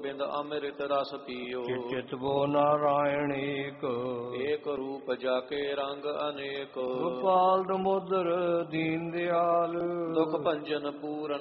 ਬਿੰਦ ਅੰਮ੍ਰਿਤ ਰਸ ਪੀਓ। ਚਿਤ ਬੋ ਨਾਰਾਇਣ ਏਕ ਰੂਪ ਜਾਕੇ ਰੰਗ ਅਨੇਕ। ਗੋਪਾਲ ਦਮੋਦਰ ਦੀਨ ਦਿਆਲ ਦੁਖ ਭੰਜਨ ਪੂਰਨ